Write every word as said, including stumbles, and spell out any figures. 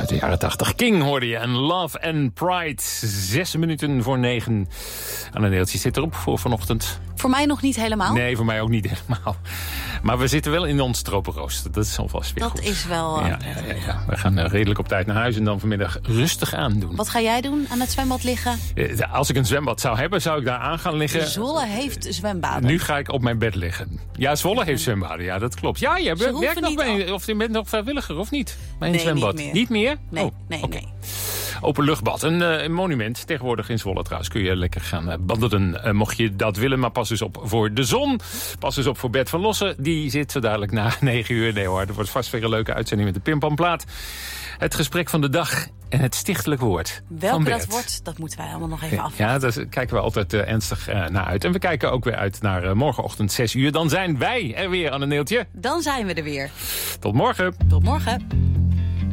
Uit de jaren tachtig. King hoorde je en Love and Pride. Zes minuten voor negen. Anne Neeltje zit erop voor vanochtend. Voor mij nog niet helemaal. Nee, voor mij ook niet helemaal. Maar we zitten wel in ons tropenrooster. Dat is alvast weer Dat goed. is wel... Ja, ja, ja, ja. We gaan redelijk op tijd naar huis en dan vanmiddag rustig aandoen. Wat ga jij doen? Aan het zwembad liggen? Als ik een zwembad zou hebben, zou ik daar aan gaan liggen. Zwolle heeft zwembaden. Nu ga ik op mijn bed liggen. Ja, Zwolle heeft zwembaden. Ja, dat klopt. Ja, je werkt nog bij, of je bent nog vrijwilliger of niet? Bij een nee, zwembad. Niet meer? Niet meer? Nee, oh, nee, okay. nee. Openluchtbad, een, uh, een monument. Tegenwoordig in Zwolle trouwens kun je lekker gaan uh, wandelen. Uh, mocht je dat willen, maar pas dus op voor de zon. Pas dus op voor Bert van Lossen. Die zit zo dadelijk na negen uur. Nee hoor, er wordt vast weer een leuke uitzending met de Pimpamplaat. Het gesprek van de dag en het stichtelijk woord. Welke dat wordt, dat moeten wij allemaal nog even afwachten. Ja, daar kijken we altijd uh, ernstig uh, naar uit. En we kijken ook weer uit naar uh, morgenochtend zes uur. Dan zijn wij er weer, Anne Neeltje. Dan zijn we er weer. Tot morgen. Tot morgen.